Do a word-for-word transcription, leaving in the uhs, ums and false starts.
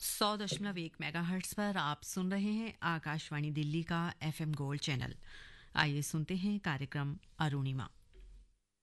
सौ दशमलव एक मेगाहर्ट्ज पर आप सुन रहे हैं आकाशवाणी दिल्ली का एफएम गोल्ड चैनल। आइए सुनते हैं कार्यक्रम अरुणिमा।